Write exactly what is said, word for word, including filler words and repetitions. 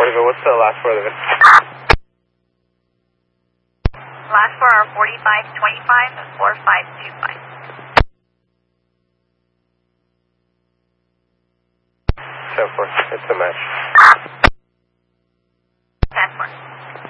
Carterville, what's the last four of the V I N? Last four are forty-five twenty-five and four five two five. ten four, it's a match.